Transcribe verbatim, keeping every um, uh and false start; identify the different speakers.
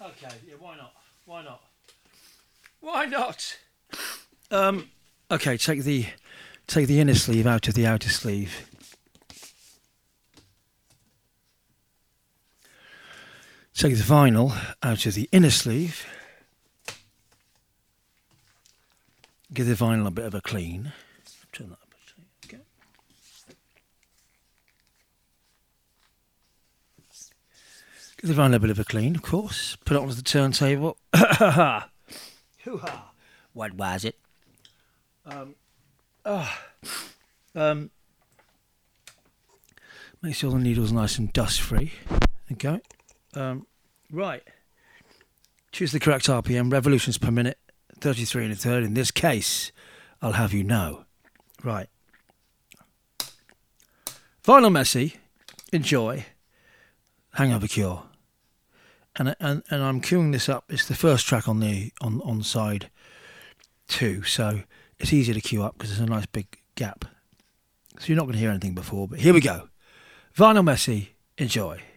Speaker 1: Okay, yeah, why not? Why not? Why not? Um, okay, take the take the inner sleeve out of the outer sleeve. Take the vinyl out of the inner sleeve. Give the vinyl a bit of a clean. Turn that up. Okay. Give the vinyl a bit of a clean, of course. Put it onto the turntable. Hoo-ha! What was it? Um, oh, um, make sure the needle's nice and dust-free. Okay. Um, right. Choose the correct R P M, revolutions per minute, thirty-three and a third. In this case, I'll have you know. Right. Vinyl Messy, enjoy, Hangover Cure. And and and I'm queuing this up. It's the first track on the on, on side two, so it's easy to queue up because there's a nice big gap. So you're not going to hear anything before, but here we go. Vinyl Messy, enjoy.